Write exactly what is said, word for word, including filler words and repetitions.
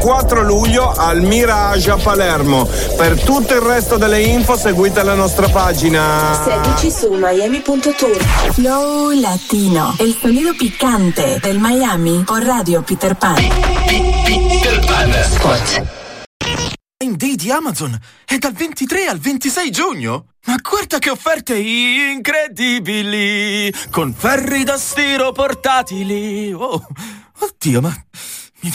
quattro luglio al Mirage a Palermo. Per tutto il resto delle info seguite la nostra pagina. Seguici su miami punto tour. Flow Latino, el sonido picante del Miami por Radio Peter Pan. Peter Pan Spot. Prime Day di Amazon è dal ventitré al ventisei giugno. Ma guarda che offerte incredibili, con ferri da stiro portatili. Oh, oddio, ma